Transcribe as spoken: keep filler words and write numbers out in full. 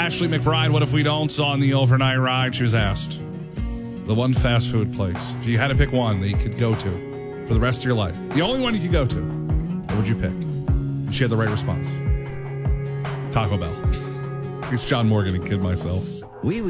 Ashley McBride, what if we don't, on the overnight ride? She was asked the one fast food place. If you had to pick one that you could go to for the rest of your life, the only one you could go to, what would you pick? And she had the right response. Taco Bell. It's John Morgan and Kid Myself. We